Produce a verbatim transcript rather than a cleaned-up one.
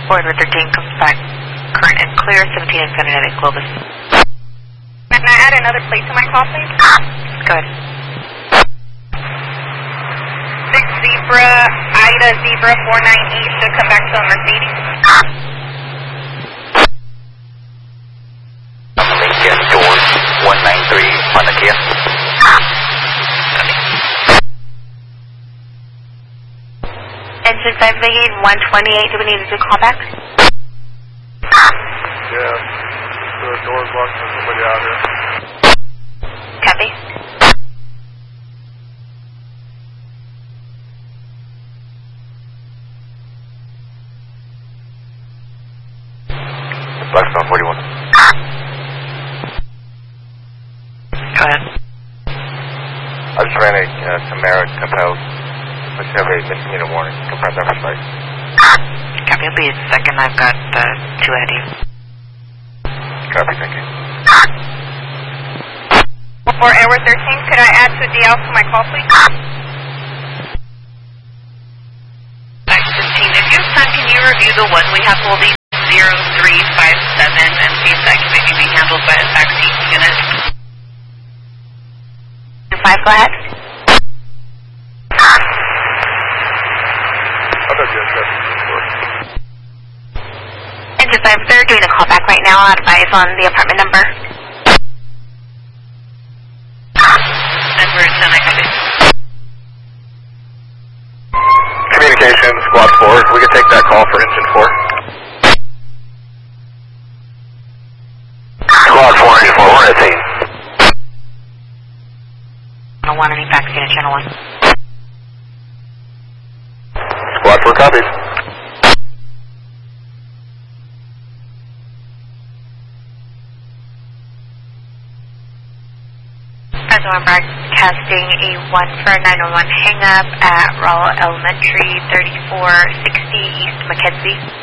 Ford with thirteen comes back current and clear, seventeen and seven at Clovis. Can I add another plate to my call, please? Go ahead. six Zebra, Ida Zebra four nine eight should come back to a Mercedes. Lincoln Doors one nine three on the Kia. Engine five eight one twenty-eight, do we need to do callback? Yeah, the door's locked, there's somebody out here. Copy. Blackstone forty-one. Go ahead. I just ran a uh, Tamara Capel. Let's have a misdemeanor warning. Confirm that for site. Copy, it'll be a second. I've got the two ahead of you. Copy, thank you. For Edward thirteen, could I add two D L to my call, please? Back fifteen, if you have time, can you review the one we have holding zero three five seven and see if that can maybe be handled by a backseat unit? Five, go ahead. Engine five, they're doing a callback right now. I'll advise on the apartment number. And we're at ten, I copy. Communication, squad four. We can take that call for engine four. Squad four, engine four, we're at team. I don't want any backseat at channel one. Squad four copies. So I'm broadcasting a one for nine oh one hang up at Rawl Elementary, thirty-four sixty East Mackenzie.